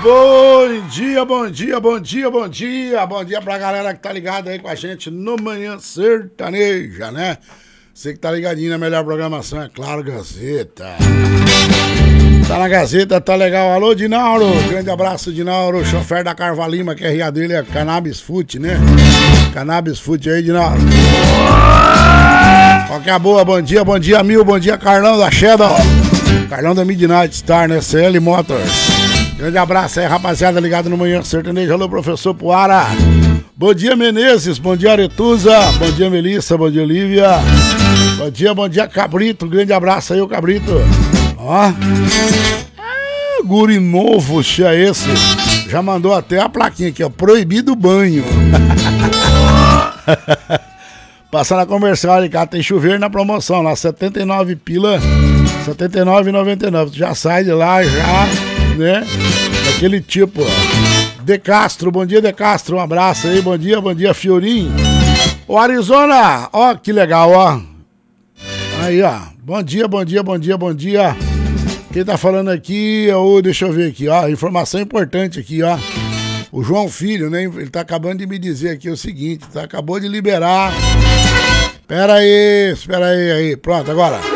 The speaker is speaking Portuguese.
Bom dia, bom dia, bom dia, bom dia. Bom dia pra galera que tá ligada aí com a gente no Manhã Sertaneja, né? Você que tá ligadinho na melhor programação, é claro, Gazeta. Tá na Gazeta, tá legal. Alô, Dinauro. Grande abraço, Dinauro. Chofer da Carvalima, que a RA dele é Cannabis Food, né? Cannabis Food aí, Dinauro. Qual que é a boa? Bom dia, Mil. Bom dia, Carlão da Shadow. Carlão da Midnight Star, né? CL Motors. Grande abraço aí, rapaziada, ligado no Manhã Sertanejo. Alô, professor Poara. Bom dia, Menezes. Bom dia, Aretusa. Bom dia, Melissa. Bom dia, Olivia. Bom dia, Cabrito. Grande abraço aí, o Cabrito. Ó. Guri novo, é esse. Já mandou até a plaquinha aqui, ó. Proibido banho. Passando a comercial ali, cara, tem chuveiro na promoção lá, 79 pila, 79,99. Tu já sai de lá, já, né? Daquele tipo, ó. De Castro, bom dia, De Castro, um abraço aí, bom dia, Fiorim. Ô, Arizona, ó, que legal, ó. Aí, ó, bom dia. Quem tá falando aqui, deixa eu ver aqui, ó, informação importante aqui, ó. O João Filho, né, ele tá acabando de me dizer aqui o seguinte, acabou de liberar. Espera aí, pronto, agora.